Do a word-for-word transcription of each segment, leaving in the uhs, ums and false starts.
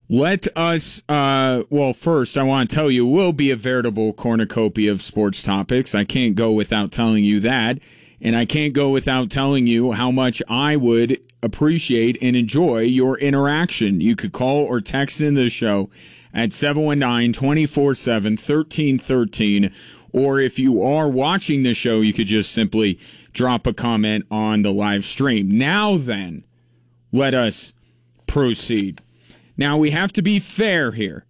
Let us, uh, well, first, I want to tell you, we'll be a veritable cornucopia of sports topics. I can't go without telling you that. And I can't go without telling you how much I would appreciate and enjoy your interaction. You could call or text in the show at seven one nine, two four seven, one three one three. Or if you are watching the show, you could just simply drop a comment on the live stream. Now then, let us proceed. Now, we have to be fair here.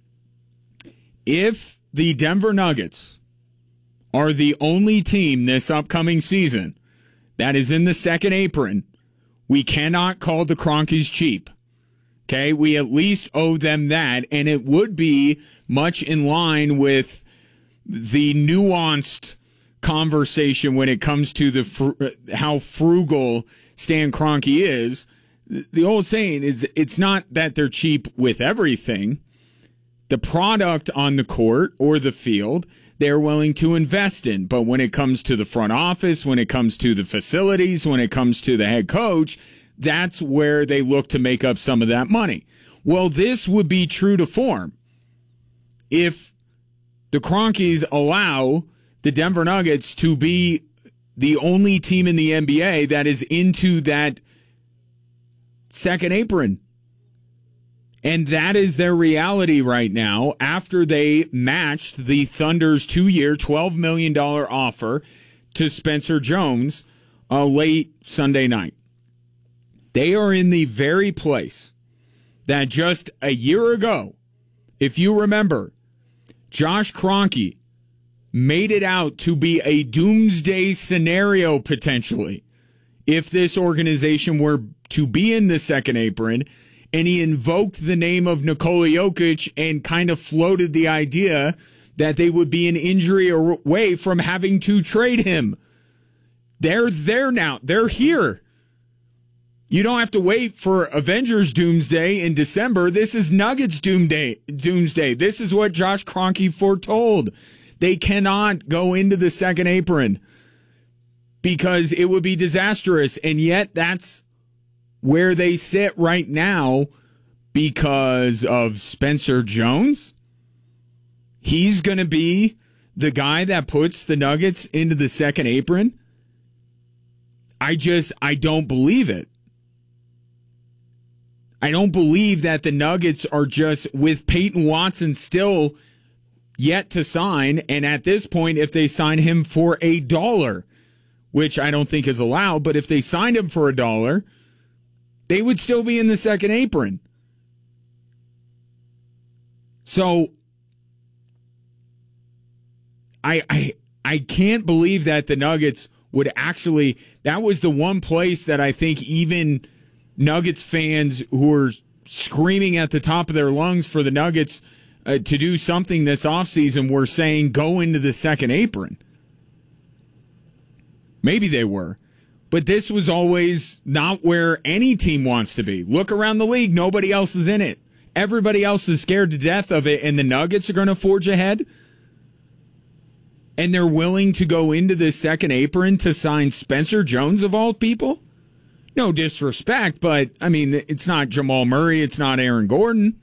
If the Denver Nuggets are the only team this upcoming season that is in the second apron, we cannot call the Cronkies cheap. Okay? We at least owe them that, and it would be much in line with the nuanced conversation when it comes to the fr- how frugal Stan Kroenke is. The old saying is, it's not that they're cheap with everything. The product on the court or the field, they're willing to invest in. But when it comes to the front office, when it comes to the facilities, when it comes to the head coach, that's where they look to make up some of that money. Well, this would be true to form if the Cronkies allow the Denver Nuggets to be the only team in the N B A that is into that second apron. And that is their reality right now after they matched the Thunder's two-year, twelve million dollars offer to Spencer Jones uh, late Sunday night. They are in the very place that just a year ago, if you remember, Josh Kroenke made it out to be a doomsday scenario potentially if this organization were to be in the second apron, and he invoked the name of Nikola Jokic and kind of floated the idea that they would be an injury away from having to trade him. They're there now. They're here. You don't have to wait for Avengers Doomsday in December. This is Nuggets Doomsday. Doomsday. This is what Josh Kroenke foretold. They cannot go into the second apron because it would be disastrous, and yet that's where they sit right now because of Spencer Jones. He's going to be the guy that puts the Nuggets into the second apron. I just, I don't believe it. I don't believe that the Nuggets are just, with Peyton Watson still yet to sign, and at this point, if they sign him for a dollar, which I don't think is allowed, but if they signed him for a dollar, they would still be in the second apron. So I I I can't believe that the Nuggets would actually, that was the one place that I think even Nuggets fans who are screaming at the top of their lungs for the Nuggets uh, to do something this offseason were saying go into the second apron. Maybe they were. But this was always not where any team wants to be. Look around the league. Nobody else is in it. Everybody else is scared to death of it, and the Nuggets are going to forge ahead. And they're willing to go into this second apron to sign Spencer Jones, of all people? No disrespect, but, I mean, it's not Jamal Murray. It's not Aaron Gordon.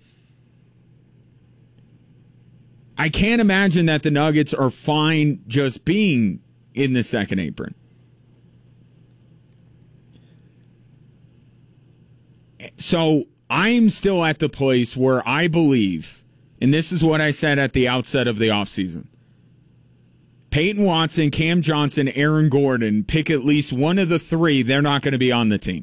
I can't imagine that the Nuggets are fine just being in the second apron. So I'm still at the place where I believe, and this is what I said at the outset of the offseason, Peyton Watson, Cam Johnson, Aaron Gordon, pick at least one of the three, they're not going to be on the team.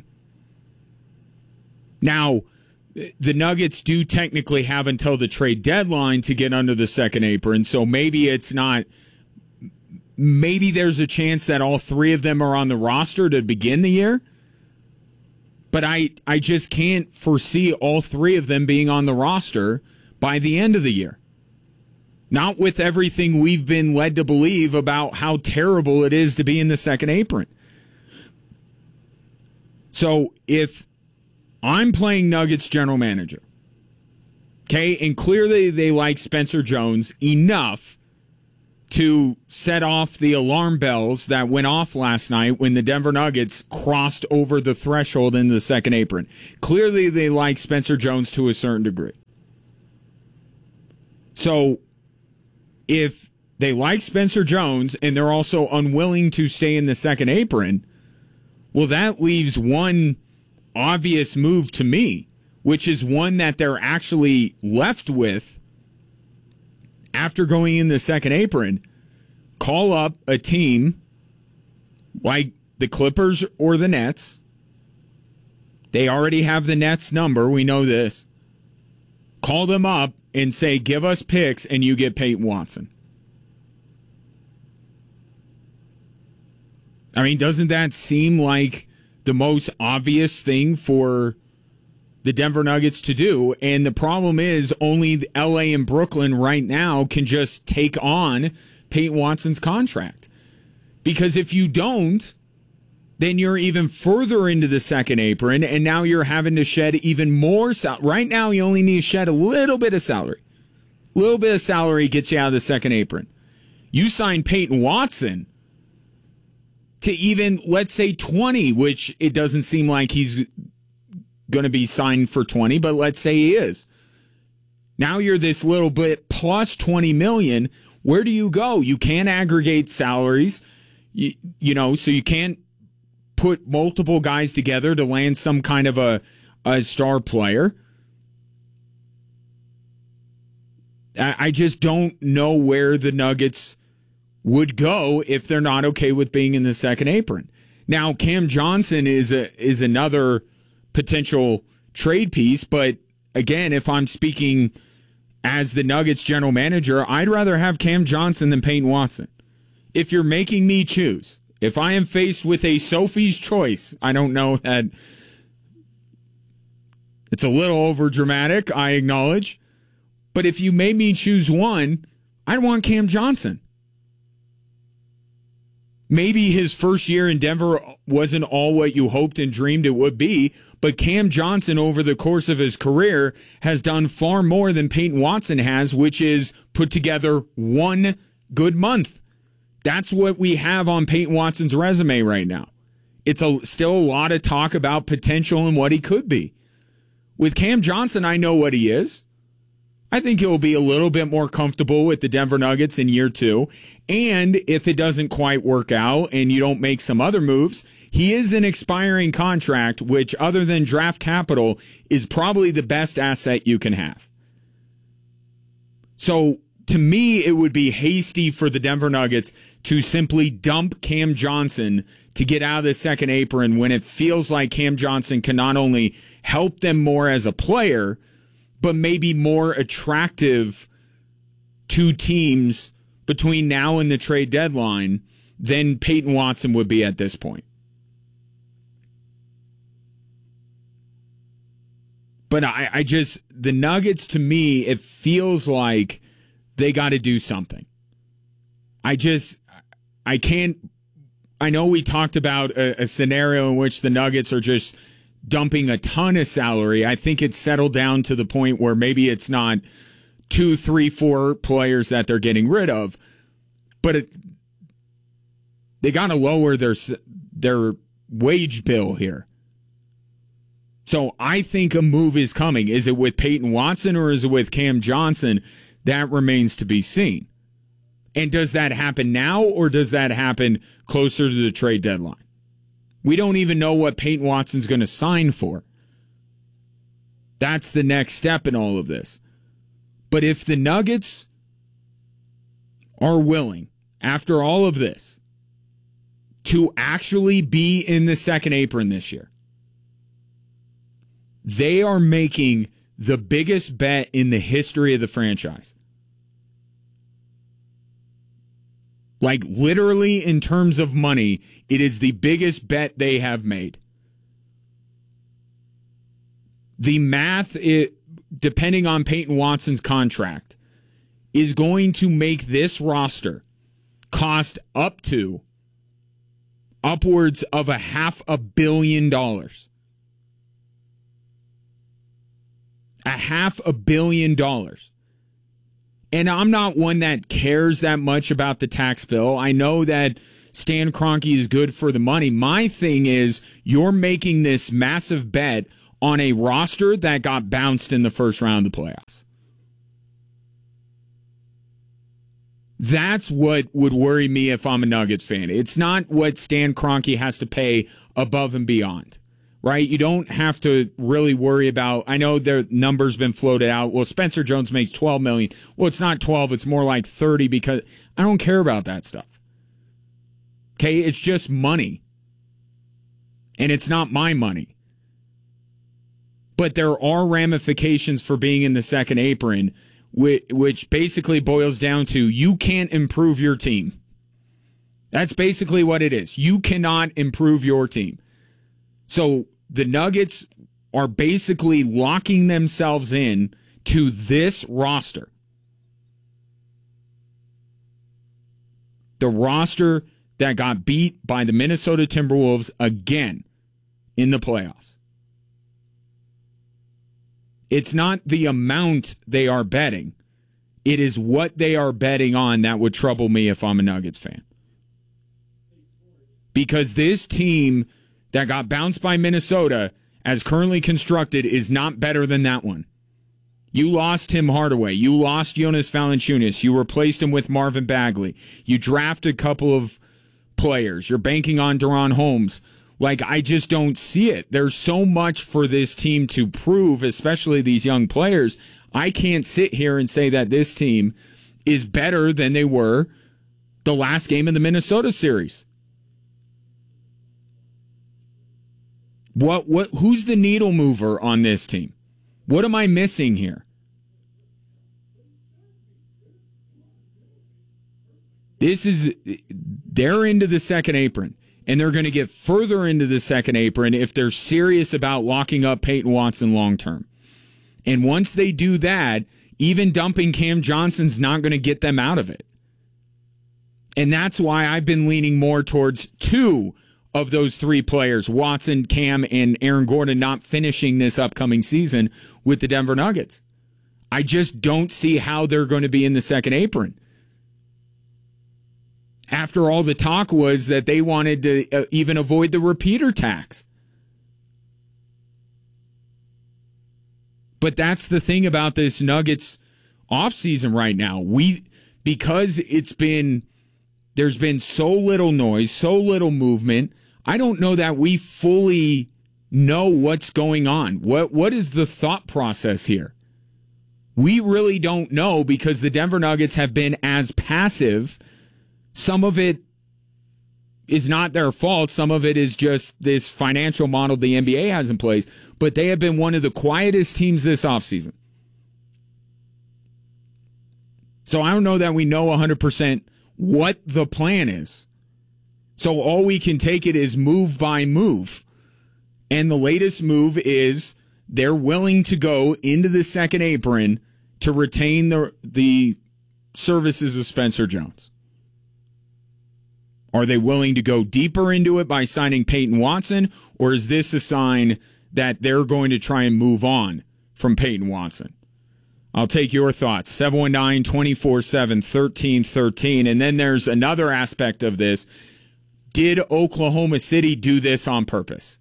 Now, the Nuggets do technically have until the trade deadline to get under the second apron, so maybe it's not, maybe there's a chance that all three of them are on the roster to begin the year. But I, I just can't foresee all three of them being on the roster by the end of the year. Not with everything we've been led to believe about how terrible it is to be in the second apron. So if I'm playing Nuggets general manager, okay, and clearly they like Spencer Jones enough to set off the alarm bells that went off last night when the Denver Nuggets crossed over the threshold into the second apron. Clearly, they like Spencer Jones to a certain degree. So if they like Spencer Jones and they're also unwilling to stay in the second apron, well, that leaves one obvious move to me, which is one that they're actually left with after going in the second apron. Call up a team like the Clippers or the Nets. They already have the Nets number. We know this. Call them up and say, give us picks and you get Peyton Watson. I mean, doesn't that seem like the most obvious thing for the Denver Nuggets to do? And the problem is only L A and Brooklyn right now can just take on Peyton Watson's contract. Because if you don't, then you're even further into the second apron, and now you're having to shed even more salary. Right now, you only need to shed a little bit of salary. A little bit of salary gets you out of the second apron. You sign Peyton Watson to even, let's say, twenty, which it doesn't seem like he's going to be signed for twenty, but let's say he is. Now you're this little bit plus twenty million dollars. Where do you go? You can't aggregate salaries, you, you know, so you can't put multiple guys together to land some kind of a, a star player. I, I just don't know where the Nuggets would go if they're not okay with being in the second apron. Now, Cam Johnson is a, is another potential trade piece, but again, if I'm speaking as the Nuggets general manager, I'd rather have Cam Johnson than Peyton Watson. If you're making me choose, if I am faced with a Sophie's choice, I don't know that it's a little over dramatic, I acknowledge, but if you made me choose one, I'd want Cam Johnson. Maybe his first year in Denver wasn't all what you hoped and dreamed it would be, but Cam Johnson over the course of his career has done far more than Peyton Watson has, which is put together one good month. That's what we have on Peyton Watson's resume right now. It's a, still a lot of talk about potential and what he could be. With Cam Johnson, I know what he is. I think he'll be a little bit more comfortable with the Denver Nuggets in year two. And if it doesn't quite work out and you don't make some other moves, he is an expiring contract, which other than draft capital is probably the best asset you can have. So to me, it would be hasty for the Denver Nuggets to simply dump Cam Johnson to get out of the second apron when it feels like Cam Johnson can not only help them more as a player, but maybe more attractive to teams between now and the trade deadline than Peyton Watson would be at this point. But I, I just, the Nuggets, to me, it feels like they got to do something. I just, I can't, I know we talked about a, a scenario in which the Nuggets are just dumping a ton of salary. I think it's settled down to the point where maybe it's not two, three, four players that they're getting rid of, but it, they got to lower their their wage bill here. So I think a move is coming. Is it with Peyton Watson or is it with Cam Johnson? That remains to be seen. And does that happen now or does that happen closer to the trade deadline? We don't even know what Peyton Watson's going to sign for. That's the next step in all of this. But if the Nuggets are willing, after all of this, to actually be in the second apron this year, they are making the biggest bet in the history of the franchise. Like literally in terms of money, it is the biggest bet they have made. The math, it, depending on Peyton Watson's contract, is going to make this roster cost up to upwards of a half a billion dollars. A half a billion dollars. And I'm not one that cares that much about the tax bill. I know that Stan Kroenke is good for the money. My thing is you're making this massive bet on a roster that got bounced in the first round of the playoffs. That's what would worry me if I'm a Nuggets fan. It's not what Stan Kroenke has to pay above and beyond, right? You don't have to really worry about, I know their numbers been floated out. Well, Spencer Jones makes twelve million dollars. Well, it's not twelve, it's more like thirty because I don't care about that stuff. Okay, it's just money. And it's not my money. But there are ramifications for being in the second apron, which basically boils down to you can't improve your team. That's basically what it is. You cannot improve your team. So the Nuggets are basically locking themselves in to this roster. The roster that got beat by the Minnesota Timberwolves again in the playoffs. It's not the amount they are betting. It is what they are betting on that would trouble me if I'm a Nuggets fan. Because this team that got bounced by Minnesota, as currently constructed, is not better than that one. You lost Tim Hardaway. You lost Jonas Valanciunas. You replaced him with Marvin Bagley. You drafted a couple of players. You're banking on De'Ron Holmes. Like, I just don't see it. There's so much for this team to prove, especially these young players. I can't sit here and say that this team is better than they were the last game of the Minnesota series. What what who's the needle mover on this team? What am I missing here? This is they're into the second apron. And they're going to get further into the second apron if they're serious about locking up Peyton Watson long term. And once they do that, even dumping Cam Johnson's not going to get them out of it. And that's why I've been leaning more towards two of those three players, Watson, Cam, and Aaron Gordon, not finishing this upcoming season with the Denver Nuggets. I just don't see how they're going to be in the second apron. After all, the talk was that they wanted to uh, even avoid the repeater tax. But that's the thing about this Nuggets offseason right now. We, because it's been, there's been so little noise, so little movement, I don't know that we fully know what's going on. What What is the thought process here? We really don't know because the Denver Nuggets have been as passive. Some of it is not their fault. Some of it is just this financial model the N B A has in place. But they have been one of the quietest teams this offseason. So I don't know that we know one hundred percent what the plan is. So all we can take it is move by move. And the latest move is they're willing to go into the second apron to retain the, the services of Spencer Jones. Are they willing to go deeper into it by signing Peyton Watson, or is this a sign that they're going to try and move on from Peyton Watson? I'll take your thoughts. seven one nine, two four seven, one three one three. And then there's another aspect of this. Did Oklahoma City do this on purpose?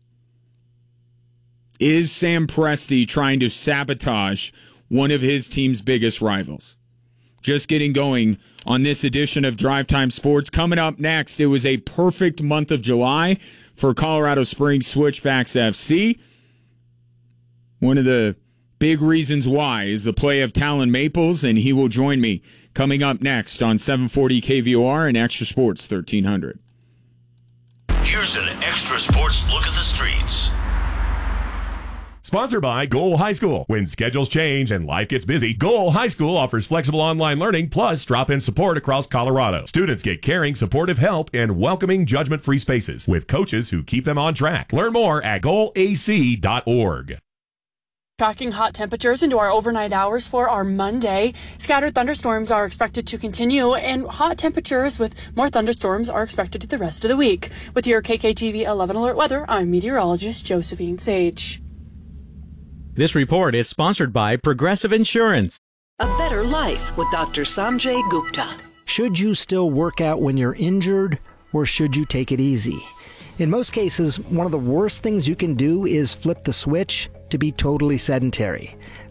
Is Sam Presti trying to sabotage one of his team's biggest rivals? Just getting going on this edition of Drive Time Sports. Coming up next, it was a perfect month of July for Colorado Springs Switchbacks F C. One of the big reasons why is the play of Talon Maples, and he will join me coming up next on seven forty K V O R and Extra Sports thirteen hundred. Here's an Extra Sports look at the streets. Sponsored by Goal High School. When schedules change and life gets busy, Goal High School offers flexible online learning plus drop-in support across Colorado. Students get caring, supportive help and welcoming, judgment-free spaces with coaches who keep them on track. Learn more at goal a c dot org. Tracking hot temperatures into our overnight hours for our Monday. Scattered thunderstorms are expected to continue, and hot temperatures with more thunderstorms are expected the rest of the week. With your K K T V eleven Alert Weather, I'm meteorologist Josephine Sage. This report is sponsored by Progressive Insurance. A better life with Doctor Sanjay Gupta. Should you still work out when you're injured, or should you take it easy? In most cases, one of the worst things you can do is flip the switch to be totally sedentary.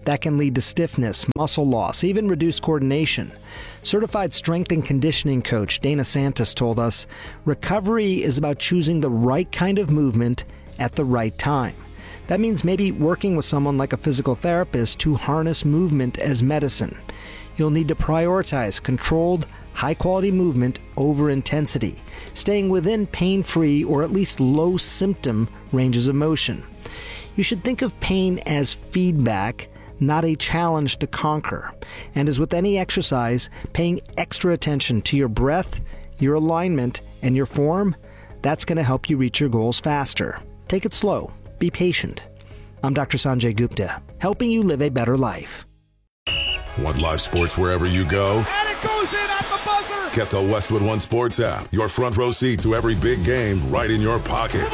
That can lead to stiffness, muscle loss, even reduced coordination. Certified strength and conditioning coach Dana Santos told us, recovery is about choosing the right kind of movement at the right time. That means maybe working with someone like a physical therapist to harness movement as medicine. You'll need to prioritize controlled, high-quality movement over intensity, staying within pain-free or at least low-symptom ranges of motion. You should think of pain as feedback, not a challenge to conquer. And as with any exercise, paying extra attention to your breath, your alignment, and your form, that's going to help you reach your goals faster. Take it slow. Be patient. I'm Doctor Sanjay Gupta, helping you live a better life. Want live sports wherever you go? And it goes in at the buzzer! Get the Westwood One Sports app. Your front row seat to every big game right in your pocket.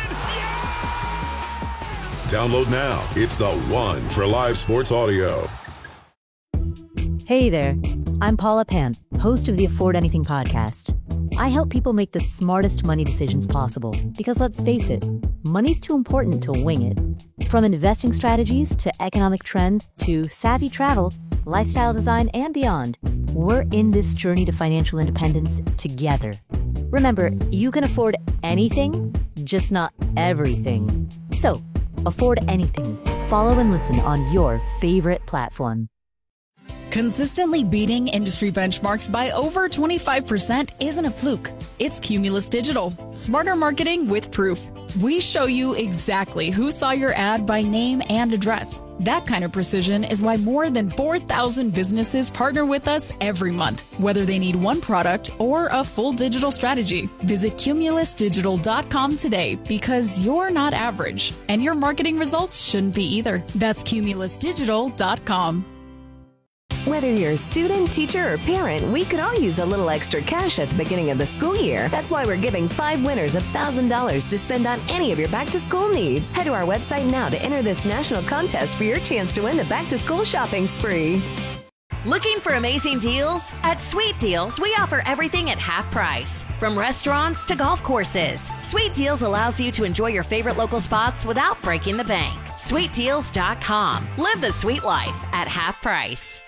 Download now. It's the one for live sports audio. Hey there. I'm Paula Pant, host of the Afford Anything podcast. I help people make the smartest money decisions possible because, let's face it, money's too important to wing it. From investing strategies to economic trends to savvy travel, lifestyle design, and beyond, we're in this journey to financial independence together. Remember, you can afford anything, just not everything. So, afford anything. Follow and listen on your favorite platform. Consistently beating industry benchmarks by over twenty-five percent isn't a fluke. It's Cumulus Digital. Smarter marketing with proof. We show you exactly who saw your ad by name and address. That kind of precision is why more than four thousand businesses partner with us every month, whether they need one product or a full digital strategy. Visit cumulus digital dot com today because you're not average, and your marketing results shouldn't be either. That's cumulus digital dot com. Whether you're a student, teacher, or parent, we could all use a little extra cash at the beginning of the school year. That's why we're giving five winners one thousand dollars to spend on any of your back-to-school needs. Head to our website now to enter this national contest for your chance to win the back-to-school shopping spree. Looking for amazing deals? At Sweet Deals, we offer everything at half price. From restaurants to golf courses, Sweet Deals allows you to enjoy your favorite local spots without breaking the bank. sweet deals dot com. Live the sweet life at half price.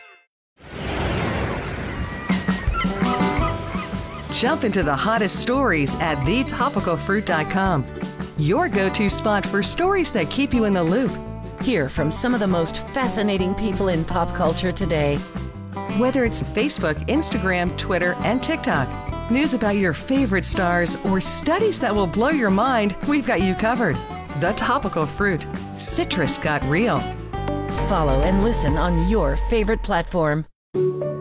Jump into the hottest stories at the topical fruit dot com. Your go-to spot for stories that keep you in the loop. Hear from some of the most fascinating people in pop culture today. Whether it's Facebook, Instagram, Twitter, and TikTok, news about your favorite stars, or studies that will blow your mind, we've got you covered. The Topical Fruit. Citrus got real. Follow and listen on your favorite platform.